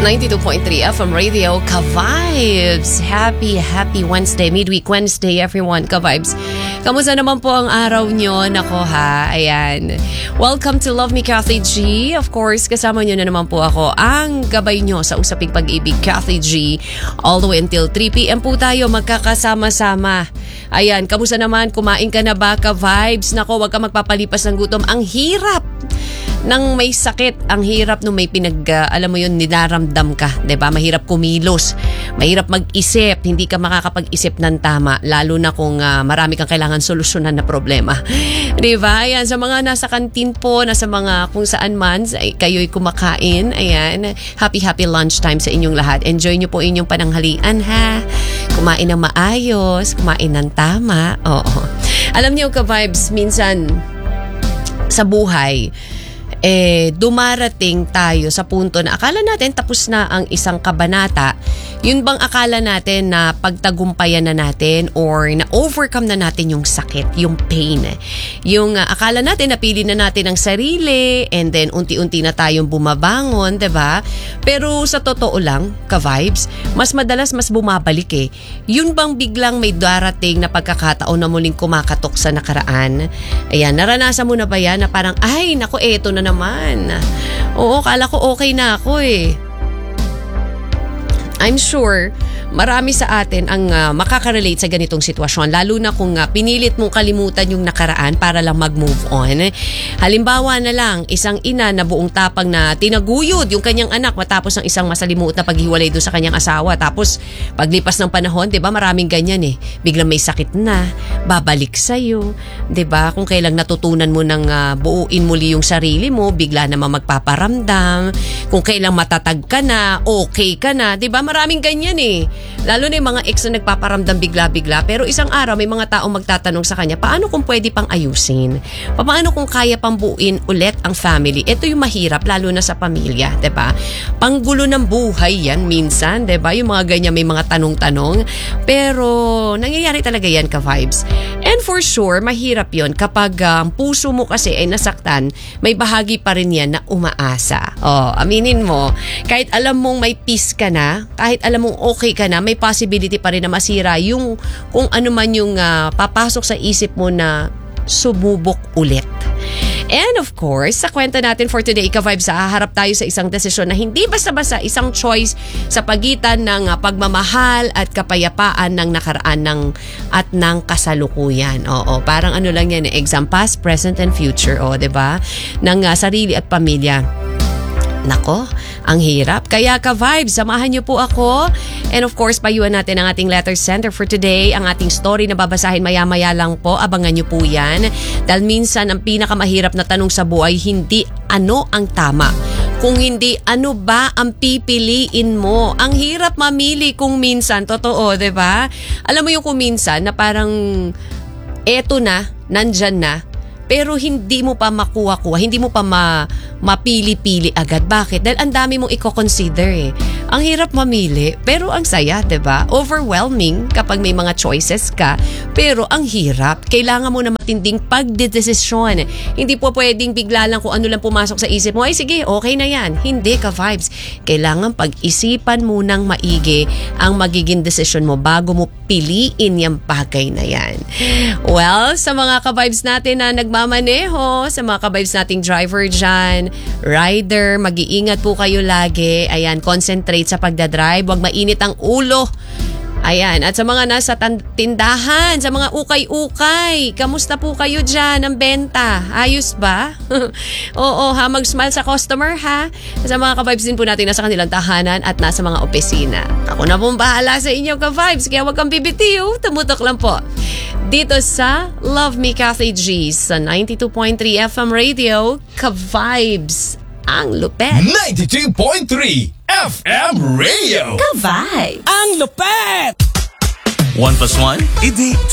92.3 FM Radio, Ka-Vibes. Happy Wednesday, midweek Wednesday everyone, Ka-Vibes. Kamusta naman po ang araw nyo? Nako ha, ayan. Welcome to Love Me Kathy G. Of course, kasama nyo na naman po ako, ang gabay nyo sa Usaping Pag-ibig, Kathy G. All the way until 3 p.m. po tayo magkakasama-sama. Ayan, kamusta naman? Kumain ka na ba, Ka-Vibes? Nako, wag ka magpapalipas ng gutom. Ang hirap nang may sakit, ang hirap nung may alam mo yun, nilaramdam ka, 'di ba? Mahirap kumilos, mahirap mag-isip, hindi ka makakapag-isip ng tama, lalo na kung marami kang kailangan solusyonan na problema. 'Di ba? Ayan, sa mga nasa kantin po, nasa mga kung saan man kayo'y kumakain, ayan, happy lunchtime sa inyong lahat. Enjoy nyo po inyong pananghalian ha. Kumain ng maayos, kumain ng tama. Oo. Alam niyo, Ka-Vibes, minsan sa buhay, dumarating tayo sa punto na akala natin tapos na ang isang kabanata. Yun bang akala natin na pagtagumpayan na natin or na-overcome na natin yung sakit, yung pain. Yung akala natin napili na natin ang sarili and then unti-unti na tayong bumabangon, 'di ba? Pero sa totoo lang, Ka-Vibes, mas madalas mas bumabalik eh. Yun bang biglang may darating na pagkakataon na muling kumakatok sa nakaraan? Ayan, naranasan mo na ba yan na parang, ay, naku, eto na naman. Oo, kala ko okay na ako eh. I'm sure marami sa atin ang makaka-relate sa ganitong sitwasyon, lalo na kung pinilit mong kalimutan yung nakaraan para lang mag-move on. Halimbawa na lang, isang ina na buong tapang na tinaguyod yung kanyang anak matapos ng isang masalimuot na paghiwalay doon sa kanyang asawa. Tapos paglipas ng panahon, 'di ba, maraming ganyan eh. Biglang may sakit na, babalik sa iyo, 'di ba? Kung kailang natutunan mo ng buuin muli yung sarili mo, bigla naman magpaparamdam. Kung kailang matatag ka na, okay ka na, 'di ba? Maraming ganyan eh. Lalo na yung mga ex na nagpaparamdam bigla-bigla, pero isang araw may mga taong magtatanong sa kanya, paano kung pwede pang ayusin? Paano kung kaya pang buuin ulit ang family? Ito yung mahirap, lalo na sa pamilya, 'di ba? Panggulo ng buhay yan minsan, 'di ba? Yung mga ganyan, may mga tanong-tanong, pero nangyayari talaga yan, Ka-Vibes. And for sure, mahirap yon kapag ang puso mo kasi ay nasaktan, may bahagi pa rin yan na umaasa. Aminin mo, kahit alam mong may peace ka na, kahit alam mong okay ka na, may possibility pa rin na masira yung kung ano man yung papasok sa isip mo na sumubok ulit. And of course, sa kwento natin for today, Ka-Vibes, haharap tayo sa isang desisyon na hindi basta-basta, isang choice sa pagitan ng pagmamahal at kapayapaan ng nakaraan at ng kasalukuyan. Oo, parang ano lang yan, exam past, present, and future. O, 'di ba? Ng sarili at pamilya. Nako, ang hirap. Kaya, Ka-Vibes, samahan niyo po ako. And of course, payuhan natin ang ating letter center for today. Ang ating story na babasahin maya-maya lang po. Abangan niyo po yan. Dahil minsan, ang pinakamahirap na tanong sa buhay, hindi ano ang tama. Kung hindi, ano ba ang pipiliin mo? Ang hirap mamili kung minsan. Totoo, 'di ba? Alam mo yung kung minsan na parang eto na, nandyan na, pero hindi mo pa makuha-kuha, hindi mo pa mapili-pili agad. Bakit? Dahil ang dami mong i-consider eh. Ang hirap mamili, pero ang saya, 'di ba? Overwhelming kapag may mga choices ka, pero ang hirap. Kailangan mo na matinding pagdedesisyon. Hindi po pwedeng bigla lang kung ano lang pumasok sa isip mo, ay sige, okay na yan. Hindi, Ka-Vibes. Kailangan pag-isipan mo ng maigi ang magiging desisyon mo bago mo piliin yung bagay na yan. Well, sa mga Ka-Vibes natin na nagmamaneho, sa mga Ka-Vibes nating driver dyan, rider, mag-iingat po kayo lagi. Ayan, concentrate sa pagdadrive. Huwag mainit ang ulo. Ayan, at sa mga nasa tindahan, sa mga ukay-ukay, kamusta po kayo dyan ang benta? Ayos ba? Oo ha, mag-smile sa customer ha. Sa mga Ka-Vibes din po natin nasa kanilang tahanan at nasa mga opisina. Ako na pong bahala sa inyo, Ka-Vibes, kaya huwag kang bibitiw, tumutok lang po. Dito sa Love Me Kathy G sa 92.3 FM Radio, Ka-Vibes, ang lupet. 92.3 FM Radio. Ka-Vibes, ang lupet! 1+1, edi